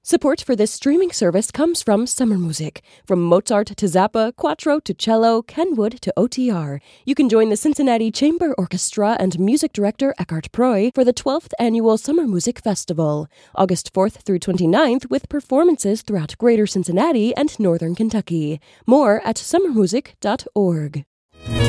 Support for this streaming service comes from Summer Music. From Mozart to Zappa, Quattro to cello, Kenwood to OTR. You can join the Cincinnati Chamber Orchestra and music director Eckhart Proy for the 12th Annual Summer Music Festival, August 4th through 29th, with performances throughout Greater Cincinnati and Northern Kentucky. More at summermusic.org.